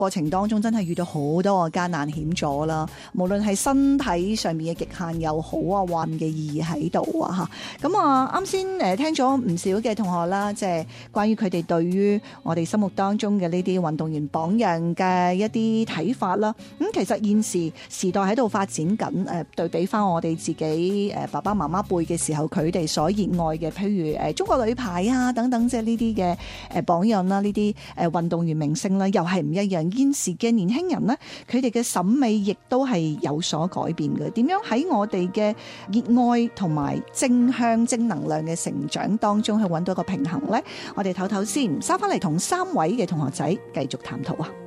過程當中真係遇到好多個艱難險阻啦，無論係身體上面嘅極限又好啊，運嘅意義喺度啊嚇。咁啊，啱先聽咗唔少嘅同學啦，即係關於佢哋對於我哋心目當中嘅呢啲運動員榜樣嘅一啲睇法啦。其實現時時代喺度發展緊，對比翻我哋自己爸爸媽媽輩嘅時候，佢哋所熱愛嘅，譬如中國女排啊等等，即係呢啲嘅榜樣啦，呢啲運動員明星啦，又係唔一樣。現時嘅年輕人呢，佢哋嘅審美亦都係有所改變嘅。點樣喺我哋嘅熱愛同埋正向正能量嘅成長當中去揾到一個平衡呢？我哋唞唞先，收翻嚟同3位嘅同學仔繼續探討啊！